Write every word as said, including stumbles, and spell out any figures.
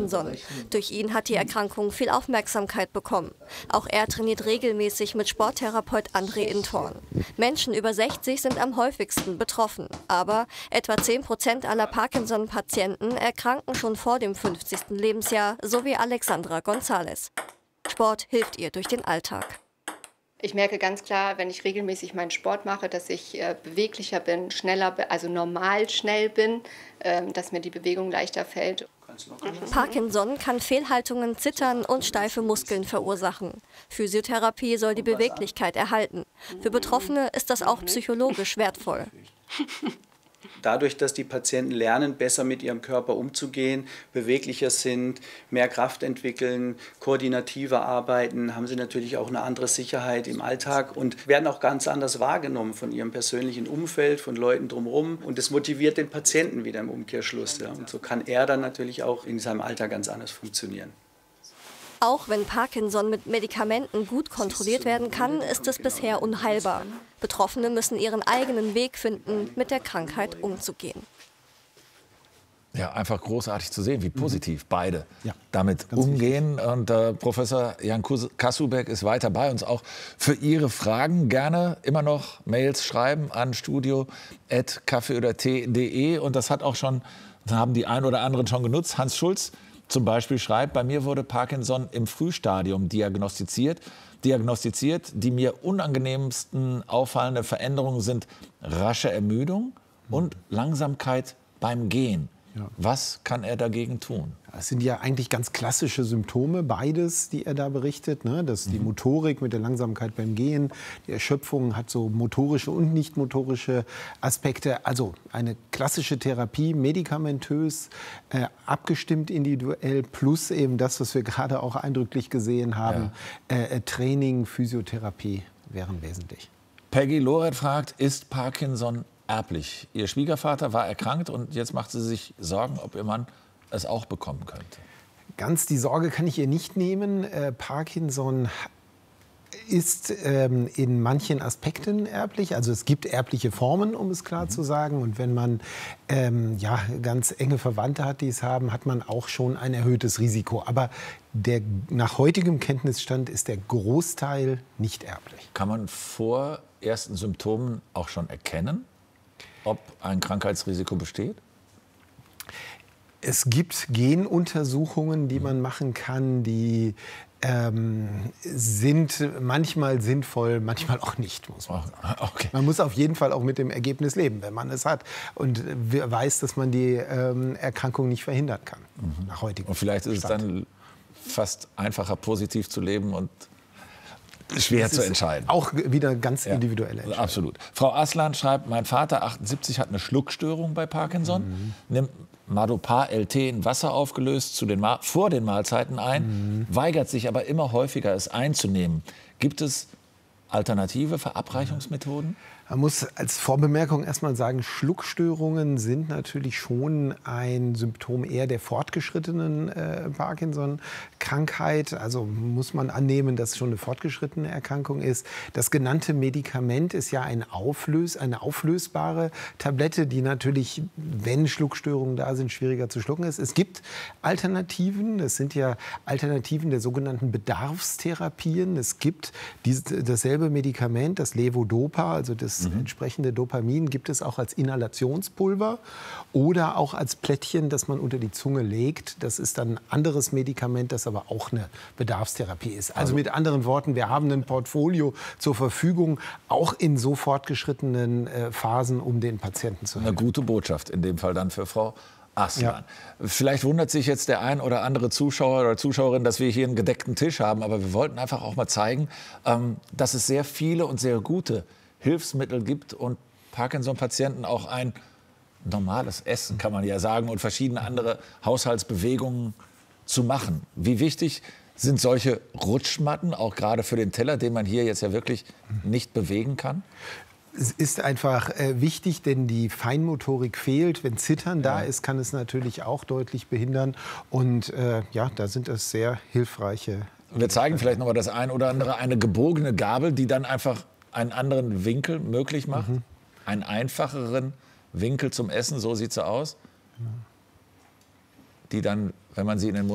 Parkinson. Durch ihn hat die Erkrankung viel Aufmerksamkeit bekommen. Auch er trainiert regelmäßig mit Sporttherapeut André Intorn. Menschen über sechzig sind am häufigsten betroffen. Aber etwa zehn Prozent aller Parkinson-Patienten erkranken schon vor dem fünfzigsten Lebensjahr, so wie Alexandra González. Sport hilft ihr durch den Alltag. Ich merke ganz klar, wenn ich regelmäßig meinen Sport mache, dass ich äh, beweglicher bin, schneller, also normal schnell bin, äh, dass mir die Bewegung leichter fällt. Parkinson kann Fehlhaltungen, Zittern und steife Muskeln verursachen. Physiotherapie soll die Beweglichkeit erhalten. Für Betroffene ist das auch psychologisch wertvoll. Dadurch, dass die Patienten lernen, besser mit ihrem Körper umzugehen, beweglicher sind, mehr Kraft entwickeln, koordinativer arbeiten, haben sie natürlich auch eine andere Sicherheit im Alltag und werden auch ganz anders wahrgenommen von ihrem persönlichen Umfeld, von Leuten drumherum. Und das motiviert den Patienten wieder im Umkehrschluss. Ja. Und so kann er dann natürlich auch in seinem Alltag ganz anders funktionieren. Auch wenn Parkinson mit Medikamenten gut kontrolliert werden kann, ist es bisher unheilbar. Betroffene müssen ihren eigenen Weg finden, mit der Krankheit umzugehen. Ja, einfach großartig zu sehen, wie positiv beide ja, damit umgehen. Wichtig. Und äh, Professor Jan Kasubek ist weiter bei uns. Auch für Ihre Fragen gerne immer noch Mails schreiben an studio at kaffee oder tee punkt de. Und das hat auch schon, das haben die ein oder anderen schon genutzt. Hans Schulz zum Beispiel schreibt, bei mir wurde Parkinson im Frühstadium diagnostiziert. Diagnostiziert, die mir unangenehmsten auffallende Veränderungen sind rasche Ermüdung und Langsamkeit beim Gehen. Ja. Was kann er dagegen tun? Das sind ja eigentlich ganz klassische Symptome, beides, die er da berichtet. Ne? Das ist die Motorik mit der Langsamkeit beim Gehen. Die Erschöpfung hat so motorische und nicht motorische Aspekte. Also eine klassische Therapie, medikamentös, äh, abgestimmt individuell, plus eben das, was wir gerade auch eindrücklich gesehen haben, ja. äh, Training, Physiotherapie wären wesentlich. Peggy Loret fragt, ist Parkinson erblich? Ihr Schwiegervater war erkrankt und jetzt macht sie sich Sorgen, ob ihr Mann es auch bekommen könnte. Ganz die Sorge kann ich ihr nicht nehmen. Äh, Parkinson ist ähm, in manchen Aspekten erblich. Also es gibt erbliche Formen, um es klar mhm. zu sagen. Und wenn man ähm, ja, ganz enge Verwandte hat, die es haben, hat man auch schon ein erhöhtes Risiko. Aber der, nach heutigem Kenntnisstand ist der Großteil nicht erblich. Kann man vor ersten Symptomen auch schon erkennen, ob ein Krankheitsrisiko besteht? Es gibt Genuntersuchungen, die man machen kann, die ähm, sind manchmal sinnvoll, manchmal auch nicht, muss man sagen. Okay. Man muss auf jeden Fall auch mit dem Ergebnis leben, wenn man es hat und weiß, dass man die ähm, Erkrankung nicht verhindern kann. Mhm. Nach heutigem Und vielleicht ist Stand. es dann fast einfacher, positiv zu leben und schwer das zu entscheiden. Auch wieder ganz ja, individuelle Entscheidung. Absolut. Frau Aslan schreibt, mein Vater, achtundsiebzig, hat eine Schluckstörung bei Parkinson, mhm. nimmt Madopar L T in Wasser aufgelöst zu den Ma vor den Mahlzeiten ein, mhm. weigert sich aber immer häufiger, es einzunehmen. Gibt es alternative Verabreichungsmethoden? Man muss als Vorbemerkung erstmal sagen, Schluckstörungen sind natürlich schon ein Symptom eher der fortgeschrittenen äh, Parkinson-Krankheit. Also muss man annehmen, dass es schon eine fortgeschrittene Erkrankung ist. Das genannte Medikament ist ja ein Auflös eine auflösbare Tablette, die natürlich, wenn Schluckstörungen da sind, schwieriger zu schlucken ist. Es gibt Alternativen. Das sind ja Alternativen der sogenannten Bedarfstherapien. Es gibt dieses, dasselbe Medikament, das Levodopa, also das Das mhm. entsprechende Dopamin gibt es auch als Inhalationspulver oder auch als Plättchen, das man unter die Zunge legt. Das ist dann ein anderes Medikament, das aber auch eine Bedarfstherapie ist. Also, also mit anderen Worten, wir haben ein Portfolio zur Verfügung, auch in so fortgeschrittenen äh, Phasen, um den Patienten zu helfen. Eine gute Botschaft in dem Fall dann für Frau Aslan. Ja. Vielleicht wundert sich jetzt der ein oder andere Zuschauer oder Zuschauerin, dass wir hier einen gedeckten Tisch haben. Aber wir wollten einfach auch mal zeigen, ähm, dass es sehr viele und sehr gute Hilfsmittel gibt und Parkinson-Patienten auch ein normales Essen, kann man ja sagen, und verschiedene andere Haushaltsbewegungen zu machen. Wie wichtig sind solche Rutschmatten, auch gerade für den Teller, den man hier jetzt ja wirklich nicht bewegen kann? Es ist einfach äh, wichtig, denn die Feinmotorik fehlt. Wenn Zittern ja. da ist, kann es natürlich auch deutlich behindern. Und äh, ja, da sind es sehr hilfreiche. Wir zeigen vielleicht noch mal das ein oder andere, eine gebogene Gabel, die dann einfach einen anderen Winkel möglich macht, mhm. einen einfacheren Winkel zum Essen, so sieht sie aus, die dann, wenn man sie in den Mund